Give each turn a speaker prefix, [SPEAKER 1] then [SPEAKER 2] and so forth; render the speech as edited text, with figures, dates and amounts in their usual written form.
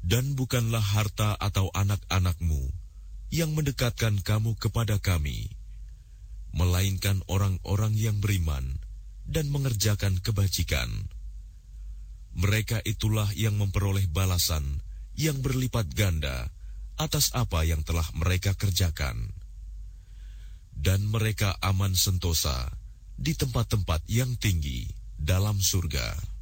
[SPEAKER 1] Dan bukanlah harta atau anak-anakmu yang mendekatkan kamu kepada kami, melainkan orang-orang yang beriman dan mengerjakan kebajikan. Mereka itulah yang memperoleh balasan yang berlipat ganda atas apa yang telah mereka kerjakan. Dan mereka aman sentosa di tempat-tempat yang tinggi dalam surga.